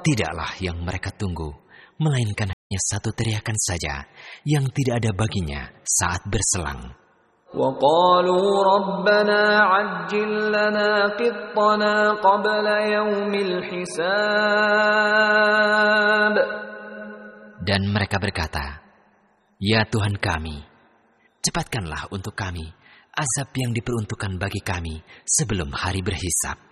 Tidaklah yang mereka tunggu, melainkan hanya satu teriakan saja yang tidak ada baginya saat berselang. وَقَالُوا رَبَّنَا عَجِّل لَّنَا قِطَّنَا قَبْلَ يَوْمِ الْحِسَابِ. Dan mereka berkata, "Ya Tuhan kami, cepatkanlah untuk kami azab yang diperuntukkan bagi kami sebelum hari berhisab."